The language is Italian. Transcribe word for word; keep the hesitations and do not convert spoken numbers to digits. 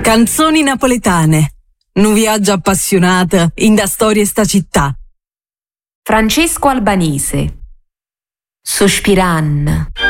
Canzoni napoletane. Un viaggio appassionato in da storia sta città. Francesco Albanese. Sospiran.